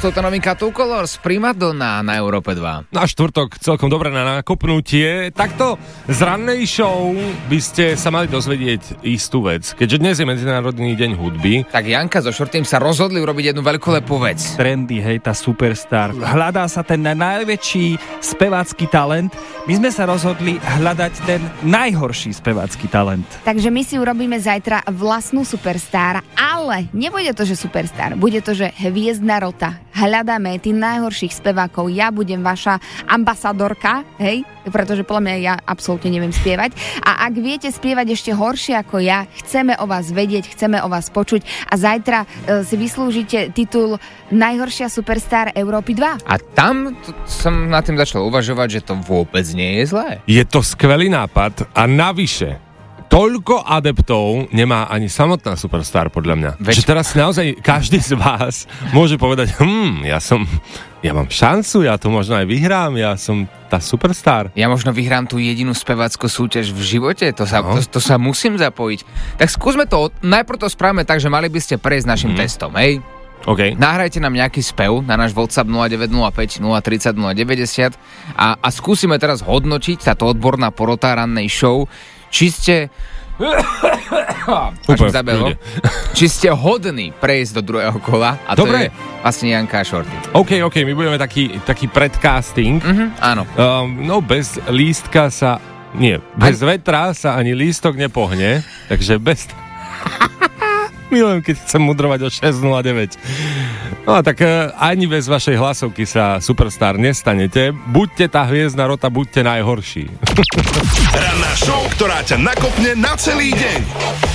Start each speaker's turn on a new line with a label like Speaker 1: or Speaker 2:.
Speaker 1: sú to novinka Two Colors, Primadonna na Európe 2.
Speaker 2: Na štvrtok celkom dobré na nakopnutie. Takto z rannej show by ste sa mali dozvedieť istú vec. Keďže dnes je Medzinárodný deň hudby.
Speaker 1: Tak Janka so Shortym sa rozhodli urobiť jednu veľkú lepú vec.
Speaker 3: Trendy, hej, tá superstar. Hľadá sa ten najväčší spevácky talent. My sme sa rozhodli hľadať ten najhorší spevácky talent.
Speaker 4: Takže my si urobíme zajtra vlastnú superstar, ale nebude to, že superstar, bude to, že hviezdna rota. Hľadáme tých najhorších spevákov, ja budem vaša ambasadorka, hej, pretože podľa mňa ja absolútne neviem spievať. A ak viete spievať ešte horšie ako ja, chceme o vás vedieť, chceme o vás počuť a zajtra si vyslúžite titul Najhoršia superstar Európy 2.
Speaker 1: A tam som nad tým začal uvažovať, že to vôbec nie je zlé.
Speaker 2: Je to skvelý nápad a navyše toľko adeptov nemá ani samotná superstar, podľa mňa. Že teraz naozaj každý z vás môže povedať, ja mám šancu, ja to možno aj vyhrám, ja som tá superstar.
Speaker 1: Ja možno vyhrám tú jedinú spevácku súťaž v živote, to sa musím zapojiť. Tak skúsme to, najprv to spravíme tak, že mali by ste prejsť našim testom, hej?
Speaker 2: Okay.
Speaker 1: Nahrajte nám nejaký spev na náš WhatsApp 0905 030 090 a skúsime teraz hodnotiť táto odborná porota rannej show, či ste či ste hodní prejsť do druhého kola a
Speaker 2: dobre.
Speaker 1: To je vlastne Janka a Shorty.
Speaker 2: OK, my budeme taký predcasting.
Speaker 1: Áno.
Speaker 2: Bez lístka sa bez vetra sa ani lístok nepohne, takže bez milujem, keď chcem mudrovať o 6.09. No tak ani bez vašej hlasovky sa superstar nestanete. Buďte tá hviezdna rota, buďte najhorší.
Speaker 5: Ranná show, ktorá ťa nakopne na celý deň.